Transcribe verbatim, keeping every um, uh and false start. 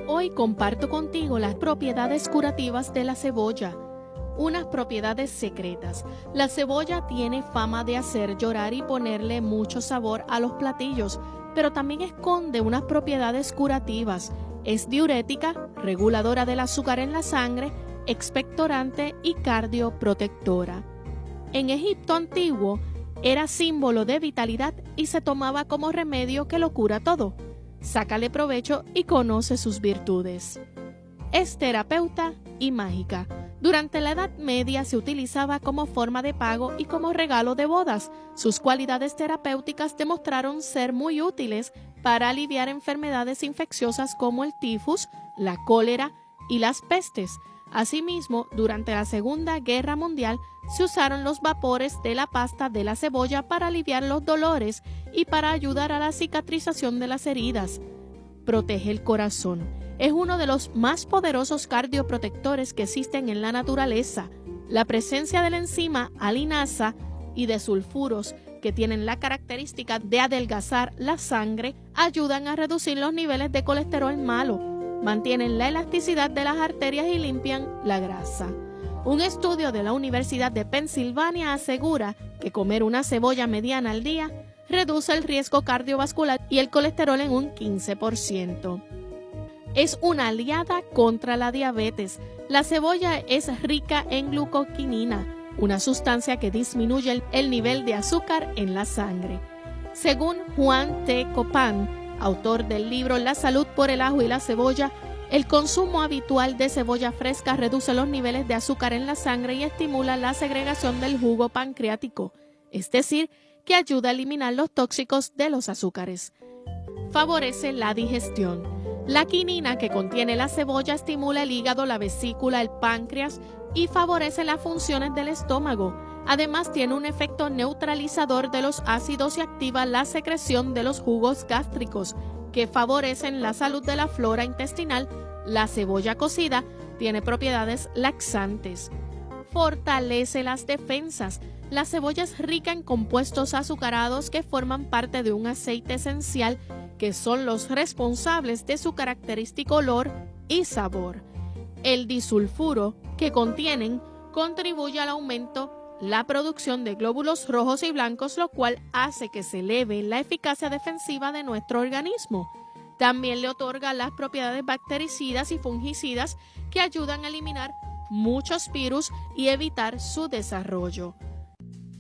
Hoy comparto contigo las propiedades curativas de la cebolla. Unas propiedades secretas. La cebolla tiene fama de hacer llorar y ponerle mucho sabor a los platillos, pero también esconde unas propiedades curativas. Es diurética, reguladora del azúcar en la sangre, expectorante y cardioprotectora. En Egipto antiguo era símbolo de vitalidad y se tomaba como remedio que lo cura todo. Sácale provecho y conoce sus virtudes. Es terapeuta y mágica. Durante la Edad Media se utilizaba como forma de pago y como regalo de bodas. Sus cualidades terapéuticas demostraron ser muy útiles para aliviar enfermedades infecciosas como el tifus, la cólera y las pestes. Asimismo, durante la Segunda Guerra Mundial se usaron los vapores de la pasta de la cebolla para aliviar los dolores y para ayudar a la cicatrización de las heridas. Protege el corazón. Es uno de los más poderosos cardioprotectores que existen en la naturaleza. La presencia de la enzima alinasa y de sulfuros, que tienen la característica de adelgazar la sangre, ayudan a reducir los niveles de colesterol malo, mantienen la elasticidad de las arterias y limpian la grasa. Un estudio de la Universidad de Pensilvania asegura que comer una cebolla mediana al día reduce el riesgo cardiovascular y el colesterol en un quince por ciento. Es una aliada contra la diabetes. La cebolla es rica en glucoquinina, una sustancia que disminuye el, el nivel de azúcar en la sangre. Según Juan T. Copán, autor del libro La salud por el ajo y la cebolla, el consumo habitual de cebolla fresca reduce los niveles de azúcar en la sangre y estimula la segregación del jugo pancreático, es decir, que ayuda a eliminar los tóxicos de los azúcares. Favorece la digestión. La quinina que contiene la cebolla estimula el hígado, la vesícula, el páncreas y favorece las funciones del estómago. Además, tiene un efecto neutralizador de los ácidos y activa la secreción de los jugos gástricos, que favorecen la salud de la flora intestinal. La cebolla cocida tiene propiedades laxantes. Fortalece las defensas. La cebolla es rica en compuestos azucarados que forman parte de un aceite esencial que son los responsables de su característico olor y sabor. El disulfuro que contienen contribuye al aumento la producción de glóbulos rojos y blancos, lo cual hace que se eleve la eficacia defensiva de nuestro organismo. También le otorga las propiedades bactericidas y fungicidas que ayudan a eliminar muchos virus y evitar su desarrollo.